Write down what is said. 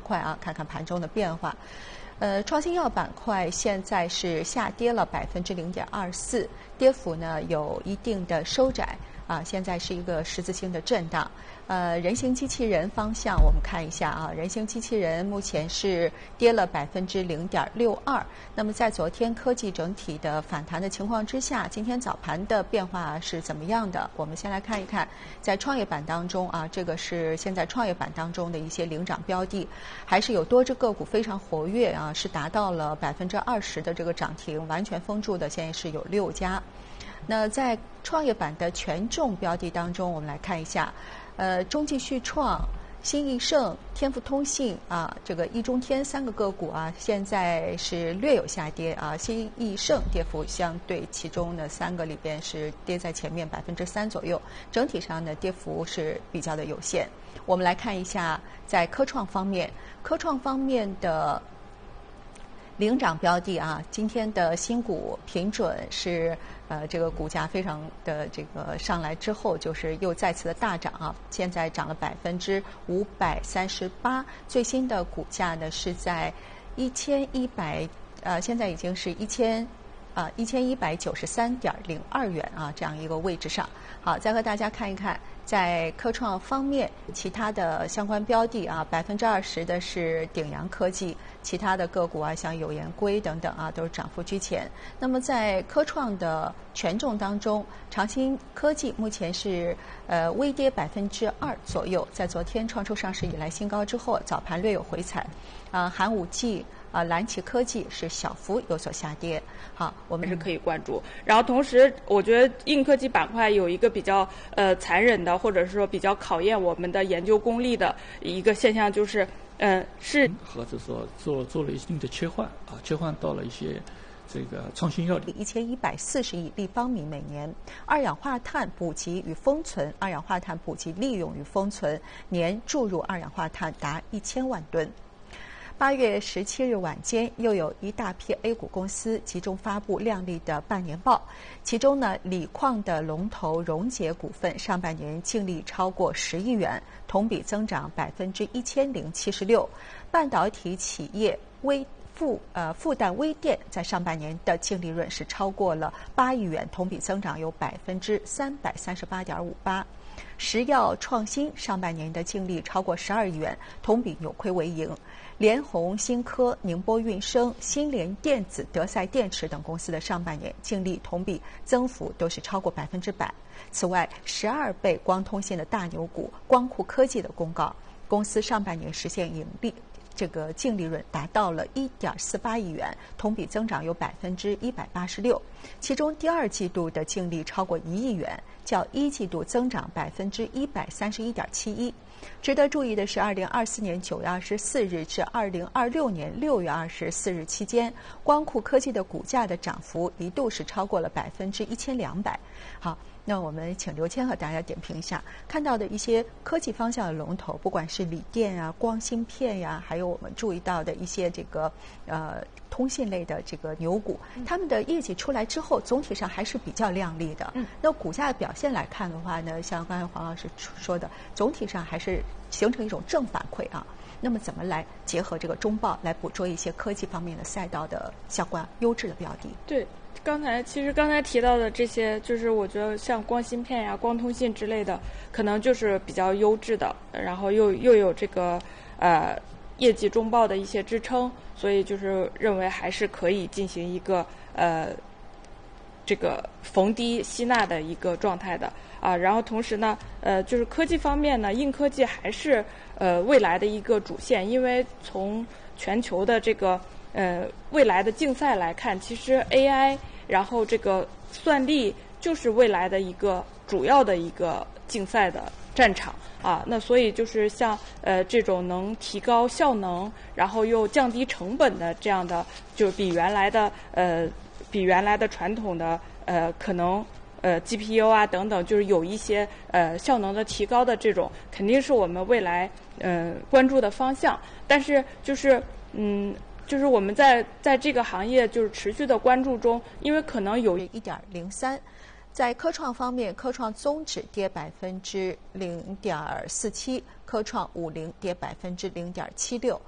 块啊，看看盘中的变化。创新药板块现在是下跌了0.24%，跌幅呢有一定的收窄啊，现在是一个十字星的震荡。人形机器人方向我们看一下啊，人形机器人目前是跌了0.62%。那么在昨天科技整体的反弹的情况之下，今天早盘的变化是怎么样的？我们先来看一看，在创业板当中啊，这个是现在创业板当中的一些领涨标的，还是有多只个股非常活跃啊，是达到了20%的这个涨停，完全封住的现在是有6家。那在创业板的权重标的当中，我们来看一下，中继续创、新易盛、天福通信啊，这个易中天3个个股啊，现在是略有下跌啊。新易盛跌幅相对其中呢3个里边是跌在前面3%左右，整体上呢跌幅是比较的有限。我们来看一下在科创方面，科创方面的领涨标的啊，今天的新股平准是这个股价非常的这个上来之后，就是又再次的大涨啊，现在涨了538%，最新的股价呢是在1100现在已经是1193.02元啊这样一个位置上。好，再和大家看一看。在科创方面，其他的相关标的啊，20%的是鼎阳科技，其他的个股啊，像友研硅等等啊，都是涨幅居前。那么在科创的权重当中，长鑫科技目前是微跌2%左右，在昨天创出上市以来新高之后，早盘略有回踩。寒武纪。蓝旗科技是小幅有所下跌。好，我们是可以关注。然后同时，我觉得硬科技板块有一个比较残忍的，或者是说比较考验我们的研究功力的一个现象，就是是或者说做了一定的切换啊，切换到了一些这个创新药里 ，1140亿立方米每年，二氧化碳补给与封存，二氧化碳补给利用与封存，年注入二氧化碳达1000万吨。8月17日晚间，又有一大批 A 股公司集中发布亮丽的半年报，其中呢，锂矿的龙头荣捷股份上半年净利超过10亿元，同比增长1076%。半导体企业复旦微电在上半年的净利润是超过了8亿元，同比增长有338.58%。石药创新上半年的净利超过12亿元，同比扭亏为盈。联宏新科、宁波运生、新联电子、德赛电池等公司的上半年净利同比增幅都是超过100%。此外，12倍光通信的大牛股光酷科技的公告，公司上半年实现盈利，这个净利润达到了1.48亿元，同比增长有186%，其中第二季度的净利超过1亿元，较一季度增长131.71%。值得注意的是，2024年9月24日至2026年6月24日期间，光酷科技的股价的涨幅一度是超过了1200%。好，那我们请刘谦和大家点评一下看到的一些科技方向的龙头，不管是锂电啊、光芯片呀，还有我们注意到的一些这个通信类的这个牛股，他们的业绩出来之后，总体上还是比较亮丽的。那股价的表现来看的话呢，像刚才黄老师说的，总体上还是形成一种正反馈啊。那么怎么来结合这个中报来捕捉一些科技方面的赛道的相关优质的标的？ 对。刚才提到的这些，就是我觉得像光芯片呀、光通信之类的，可能就是比较优质的，然后又有这个业绩中报的一些支撑，所以就是认为还是可以进行一个这个逢低吸纳的一个状态的啊。然后同时呢，就是科技方面呢，硬科技还是未来的一个主线，因为从全球的这个未来的竞赛来看，其实 AI 然后这个算力就是未来的一个主要的一个竞赛的战场啊。那所以就是像这种能提高效能，然后又降低成本的这样的，就比原来的传统的可能GPU 啊等等，就是有一些效能的提高的这种，肯定是我们未来关注的方向。但是就是我们在这个行业就是持续的关注中，因为可能有 1.03。在科创方面，科创综指跌0.47%，科创50跌0.76%。